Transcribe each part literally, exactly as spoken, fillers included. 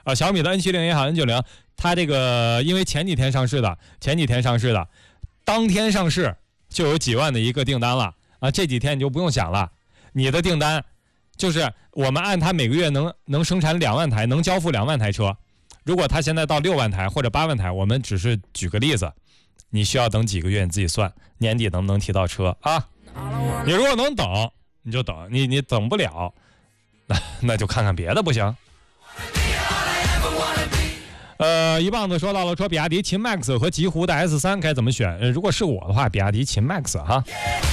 啊，小米的 N 七零 也好 N 九零， 它这个因为前几天上市的，前几天上市的，当天上市就有几万的一个订单了啊，这几天你就不用想了，你的订单就是我们按它每个月能能生产两万台，能交付两万台车。如果它现在到六万台或者八万台，我们只是举个例子，你需要等几个月，你自己算，年底能不能提到车啊？你如果能等，你就等；你你等不了，那那就看看别的，不行。呃，一棒子说到了，说比亚迪秦 MAX 和极狐的 S 三 该怎么选？呃，如果是我的话，比亚迪秦 MAX 哈。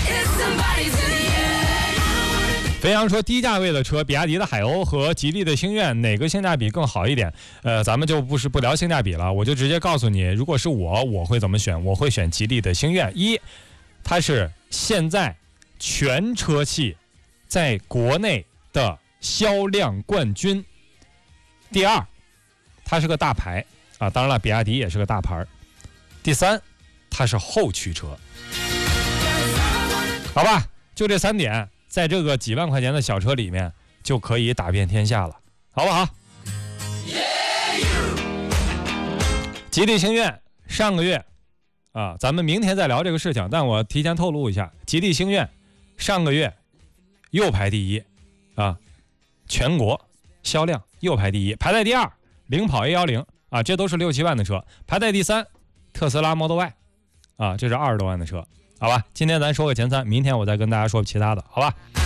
肥羊说低价位的车，比亚迪的海鸥和吉利的星愿哪个性价比更好一点？呃，咱们就不是不聊性价比了，我就直接告诉你，如果是我，我会怎么选？我会选吉利的星愿。一，它是现在全车系在国内的销量冠军。第二，它是个大牌啊，当然了，比亚迪也是个大牌。第三，它是后驱车。好吧，就这三点。在这个几万块钱的小车里面就可以打遍天下了，好不好？ Yeah, 吉利星愿上个月啊，咱们明天再聊这个事情，但我提前透露一下，吉利星愿上个月又排第一啊，全国销量又排第一，排在第二领跑 A 一零 啊，这都是六七万的车，排在第三特斯拉 Model Y 啊，这是二十多万的车。好吧，今天咱说个前三，明天我再跟大家说其他的，好吧。